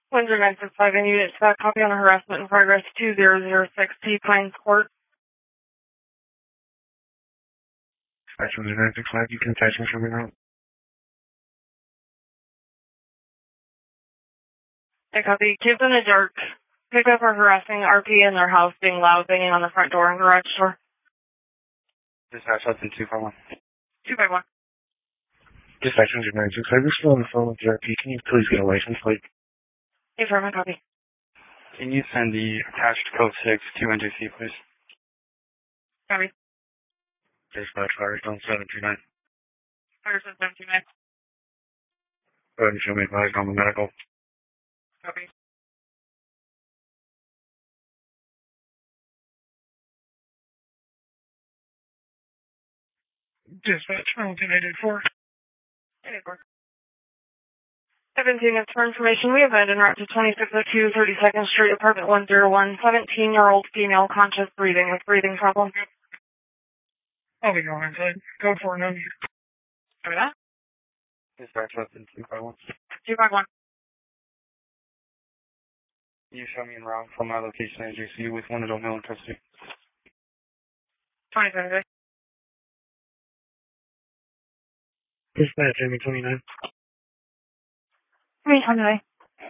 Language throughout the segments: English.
Windsor 965 in unit spec, copy on a harassment in progress 2006 T Pines Court. Dispatch Windsor 965, you can attach me from your room. I copy. Kids in the dark. Pick up are harassing RP in their house, being loud, banging on the front door and garage door. Dispatch Hudson 251. 251. Dispatch Windsor 965, you're still on the phone with the RP. Can you please get a license plate? Affirmative, copy. Can you send the attached code 6 to NJC, please? Copy. Dispatch Firestone 729. Firestone 729. Go ahead and show me advised on the medical. Copy. Dispatch Hamilton 884. 884. 17 minutes for information. We have been en route to 2602 32nd Street, apartment 101, 17-year-old female, conscious breathing with breathing problem. I'll be going inside. Go for it, no need. Copy that. Dispatch Hudson 251. 251. Can you show me en route from my location NJC with one adult male in custody? 27. Dispatch Amy 29. Me, Hyundai.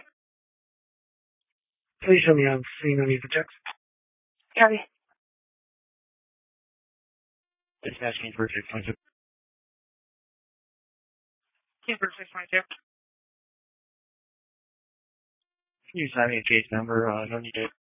Please show me on scene no need for checks. Copy. Dispatch Kingsburg 622. Kingsburg 622. Can you sign me a case number? No need to